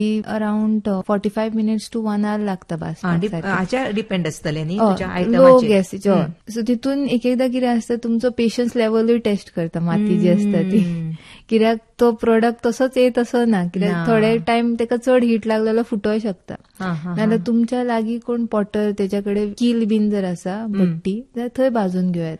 Around 45 minutes to 1 hour लागता बस. हाच्या depend असतले न्ही तुझ्या लो आयटमाचेर. गॅसीचो. सो तितून एकदा कितें आसता तुमचो पेशन्स लेवलूय टेस्ट करता माती जी असता ती. कित्याक तो प्रोडक्ट तसोच येत असो ना, कित्याक थोडे टाइम तेका चड हीट लागलो जाल्यार फुटोय शकता. नाल्यार तुमच्या लागीं कोण पॉटर त्याच्याकडे कील बीन जर आसा भट्टी जाल्यार थंय भाजून घेवं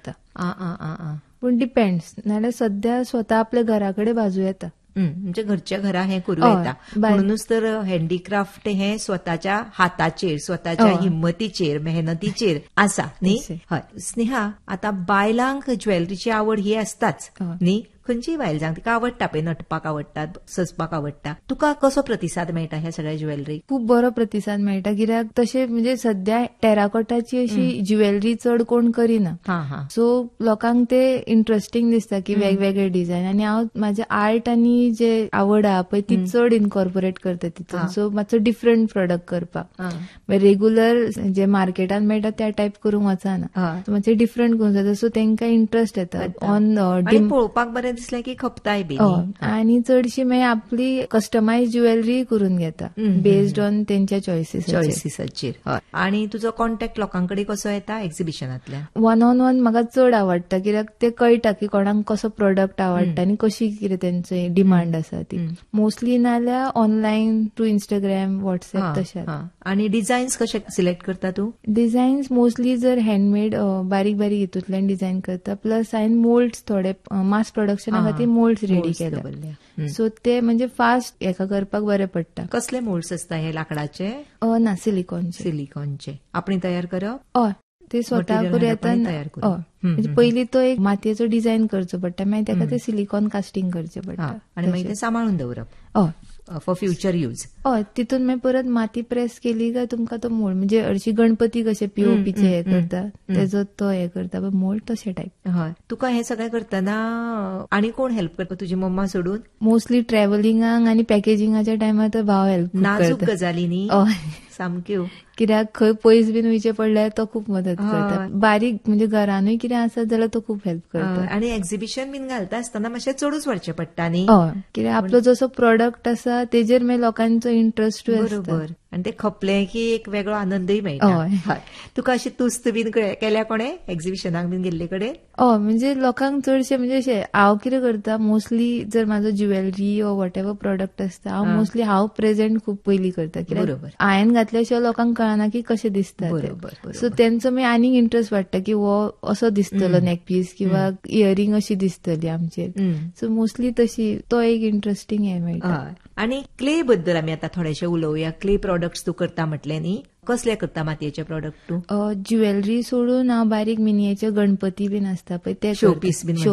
येता. पूण डिपेंड्स. नाल्यार सध्या स्वता आपल्या घराकडे भाजू येता. म्हणजे घरच्या घरा हे करू येता. म्हणूनच तर हँडीक्राफ्ट हे स्वतःच्या हाताचेर, स्वतःच्या हिम्मतीचेर, मेहनतीचेर आसा न्ही. हय स्नेहा, आता बायलांक ज्वेलरीची आवड ही असताच न्ही. खंयचीय बायल जांक तिका आवडटा पळय, नटपाक आवडटा, सजपाक आवडटा. तुका कसो प्रतिसाद मेळटा ह्या सगळ्या ज्वेलरीक? खूप बरो प्रतिसाद मेळटा. कित्याक तशें म्हणजे सध्या टेराकोटाची अशी ज्वेलरी चड कोण करिना. सो लोकांक ते इंटरेस्टिंग दिसता की वेगवेगळे डिझायन. आनी हांव माझ्या आर्ट आनी जे आवड आहा पळय ती चड इनकॉर्पोरेट करता तितून. सो मातसो डिफरंट प्रोडक्ट करपाक. रेग्युलर जे मार्केटान मेळटा त्या टायप करूंक वचना. मातशें डिफरंट करूंक जाता. सो तेंका इंटरेस्ट येता ऑन पळोवपाक बरें दिसलें की खपताय बी. आनी चडशी मागीर आपली कस्टमाइज ज्वेलरी करून घेता बेस्ड ऑन तेंच्या चॉयसीसाचेर. आनी तुजो कॉन्टॅक्ट लोकांकडे कसो येता एक्झिबिशनांतल्यान? 1-on-1 म्हाका चड आवडटा. कित्याक ते कळटा की कोणाक कसो प्रोडक्ट आवडटा आनी कशी कितें तेंची डिमांड आसा ती. मोस्टली नाल्यार ऑनलायन थ्रू इंस्टाग्राम, व्हॉट्सएप तशें. आनी डिझायन्स कशे सिलेक्ट करता तूं? डिझायन्स मोस्टली जर हँडमेड बारीक बारीक हितूंतल्यान डिझायन करता. प्लस हांवें मोल्ड्स थोडे मास प्रोडक्शना खातीर मोल्ड्स रेडी केल्या. सो ते म्हणजे फास्ट हेका करपाक बरे पडटा. कसले मोल्ड्स असता हे लाकडाचे? ना, सिलिकॉनचे. आपण तयार करप? हय, ते स्वता करूं येता. म्हणजे पयलीं तो एक मातयेचो डिझायन करचो पडटा, मागीर तेका ते सिलिकॉन कास्टिंग करचें पडटा आनी मागीर ते सांबाळून दवरप. हय, फॉर फ्युचर यूज. हय, तितून मागीर परत माती प्रेस केली काय तुमकां तो मोल्ड म्हणजे हरशी गणपती कशे पीओपीचे हे करता तेजो तो हे करता मोल्ड तशे टायप. हय. तुका हे सगळें करतना आनी कोण हेल्प करता तुजी मम्मा सोडून? मोस्टली ट्रॅव्हलिंगाक आनी पॅकेजिंगाच्या टायमार तो भाव हेल्प करता. नाजूक गजाली न्ही सामक्यो. कित्याक खंय पयस बीन वयचे पडल्यार तो खूप मदत करता. बारीक म्हणजे घरानूय कितें आसत जाल्यार तो खूप हेल्प करता. आनी एक्झिबिशन बीन घालता आसतना मातशें चडूच व्हरचें पडटा न्ही. कित्याक आपलो जसो प्रोडक्ट आसा तेजेर मागीर लोकांचो इंटरेस्टूय आसता. बरोबर. आनी ते खपले की एक वेगळो आनंदय मेळटा. तुका अशी तुस्त बीन केल्या कोणे एक्झिबिशनाक बीन गेल्ले कडेन? म्हणजे लोकांक चडशे म्हणजे अशें हांव कितें करता मोस्टली जर म्हाजो jewellery O what ever product आसता हांव प्रेझेंट खूप पयलीं करता. कित्याक हांवें घातल्या शिवाय लोकांक कळना की कशें दिसता. सो तेंचो मागीर आनीक इंटरेस्ट वाडटा की हो असो दिसतलो नेकपीस किंवा इयरिंग अशी दिसतली आमचेर. सो मोस्टली तशी तो एक इंटरेस्टिंग हे मेळटा. आनी क्ले बद्दल आमी आतां थोडेशे उलोवया. क्ले प्रोडक्ट्स तूं करता म्हटले न्ही, कसले करता मातयेचे प्रोडक्ट तूं? ज्वेलरी सोडून हांव बारीक मिनियेचर गणपती बीन आसता पळय ते शोपीस बीन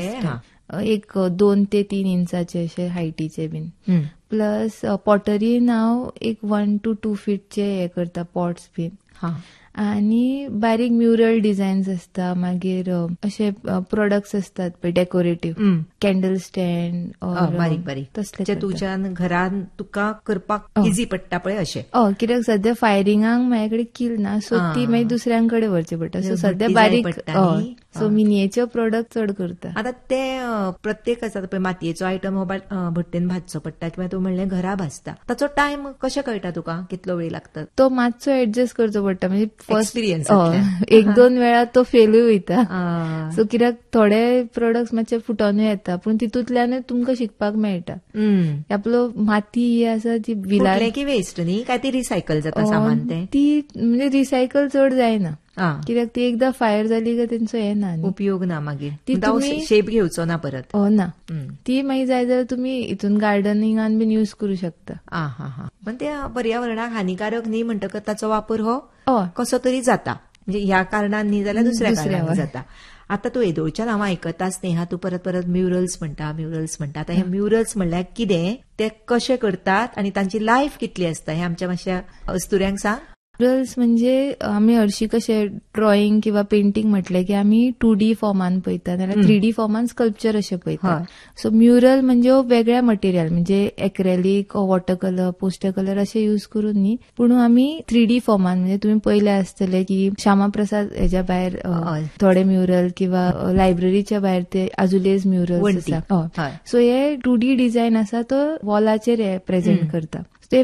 एक 2 ते 3 इंचाचे अशे हायटीचे बीन. प्लस पॉटरीन हांव एक 1 to 2 फीटचे हे करता पॉट्स बीन. आनी बारीक म्युरल डिझायन्स आसता. मागीर अशे प्रोडक्ट्स असतात पळय डेकोरेटिव्ह कॅन्डल स्टँड बारीक बारीक तसले तुज्या घरान तुका करपाक इझी पडटा पळय अशे. कित्याक सध्या फायरिंगाक म्हाजे कडेन कील ना सो ती मागीर दुसऱ्यांकडे व्हरचे पडटा. सो सध्या बारीक सो मिनियेचर प्रोडक्ट चड करता. आतां ते प्रत्येक आसा पळय मातयेचो आयटम हो भट्टेन भाजचो पडटा किंवा तूं म्हणलें घरा भाजता. ताचो टायम कशें कळटा तुका कितलो वेळ लागता? तो मातसो एडजस्ट करचो पडटा. म्हणजे एक्सपिरियन्स 1-2 वेळा तो फेलूय वयता. सो कित्याक थोडे प्रोडक्ट्स मातशे फुटोनूय येता पूण तितूंतल्यानूय तुमकां शिकपाक मेळटा. आपलो माती ही आसा ती विला की वेस्ट न्ही काय ती रिसायकल जाता सामान ते? ती म्हणजे रिसायकल चड जायना. कित्याक ती एकदा फायर जाली काय तेंचो हे ना उपयोग ना. मागीर ती शेप घेवचो ना परत. ना ती मागीर जाय जाल्यार तुमी हितून गार्डनिंगान बीन यूज करू शकता. पण ते पर्यावरणाक हानिकारक न्ही म्हणटकच ताचो वापर हो कसो तरी जाता. म्हणजे ह्या कारणान न्ही जाल्यार दुसऱ्या कारणान जाता. आता तू येदोळच्यान हांव आयकता स्नेहा तू परत परत म्युरल्स म्हणटा. आता हे म्युरल्स म्हणल्यार कितें, ते कशे करतात आणि तांची लायफ कितली असता हे आमच्या मातशा अस्तुऱ्यांक सांग. म्युरल्स म्हणजे आमी हरशी कशे ड्रॉइंग किंवा पेंटिंग म्हटले की आमी 2D फॉर्मान पळयता नाल्यार 3D फॉर्मान स्कल्पचर अशे पळयता. सो म्युरल म्हणजे वेगळ्या मटेरियल म्हणजे acrylic water colour poster colour असे यूज करून न्ही पूण आमी 3D फॉर्मान म्हणजे तुम्ही पळयले आसतले की श्यामाप्रसाद हेच्या भायर थोडे म्युरल किंवा लायब्ररीच्या भायर ते आजुलेज म्युरल्स आसा. सो हे 2D डिझायन आसा तो वॉलाचेर प्रेझेंट करता.